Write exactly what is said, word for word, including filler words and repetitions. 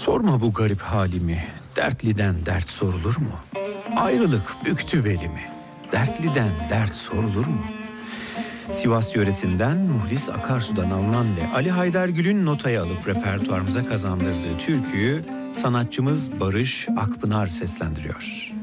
Sorma bu garip halimi, dertliden dert sorulur mu? Ayrılık büktü belimi, dertliden dert sorulur mu? Sivas yöresinden Muhlis Akarsu'dan alınan ve Ali Haydargül'ün notaya alıp repertuarımıza kazandırdığı türküyü sanatçımız Barış Akpınar seslendiriyor.